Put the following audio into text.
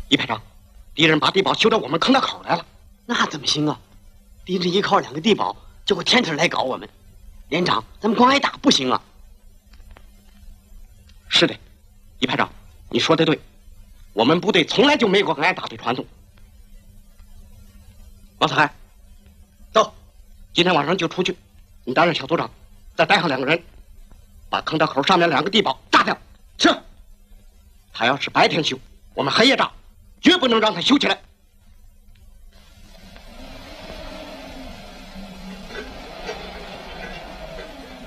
一排长，敌人把地堡修到我们坑道口来了。 那怎么行啊？敌人依靠2个地堡，就会天天来搞我们。连长，咱们光挨打不行啊。 是的，一排长，你说的对，我们部队从来就没过挨打的传统。王四海，走，今天晚上就出去，你担任小组长，再带上2个人，把坑道口上面2个地堡炸掉。是。他要是白天修，我们黑夜炸，绝不能让他修起来。